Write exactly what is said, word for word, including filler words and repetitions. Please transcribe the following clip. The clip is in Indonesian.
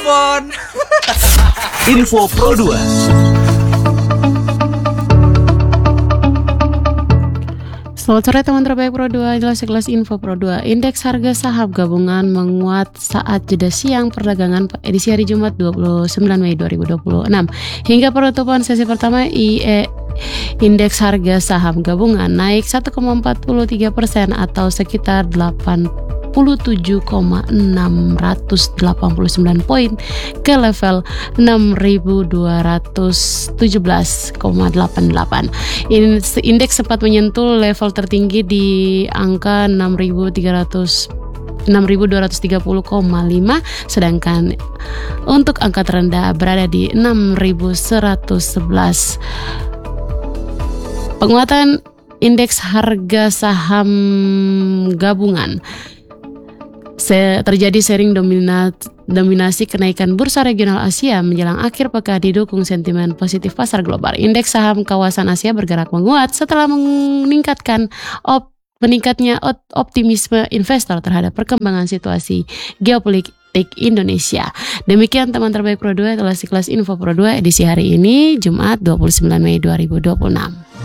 telepon. Info Pro dua. Selamat sore teman terbaik Pro dua, jelas kelas info Pro dua. Indeks harga saham gabungan menguat saat jeda siang perdagangan edisi hari Jumat dua puluh sembilan Mei dua ribu dua puluh enam. Hingga penutupan sesi pertama, I E indeks harga saham gabungan naik satu koma empat tiga persen atau sekitar delapan puluh tujuh koma enam delapan sembilan poin ke level enam ribu dua ratus tujuh belas koma delapan delapan. Indeks sempat menyentuh level tertinggi di angka enam ribu tiga ratus enam ribu dua ratus tiga puluh koma lima, sedangkan untuk angka terendah berada di enam ribu seratus sebelas. Penguatan indeks harga saham gabungan Se- terjadi sering domina- dominasi kenaikan bursa regional Asia menjelang akhir pekan didukung sentimen positif pasar global. Indeks saham kawasan Asia bergerak menguat setelah meningkatkan op- meningkatnya op- optimisme investor terhadap perkembangan situasi geopolitik Indonesia. Demikian teman terbaik Pro dua, telah kelas info Pro dua edisi hari ini Jumat dua puluh sembilan Mei dua ribu dua puluh enam.